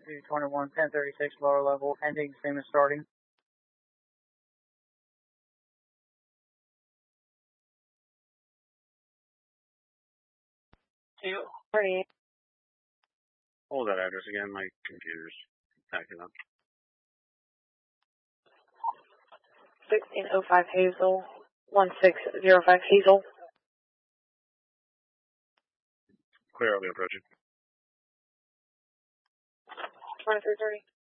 221, 1036 lower level, ending, same as starting. 238. Hold that address again, my computer's acting up. 1605 Hazel, 1605 Hazel. Clear, I'll be approaching. 2330.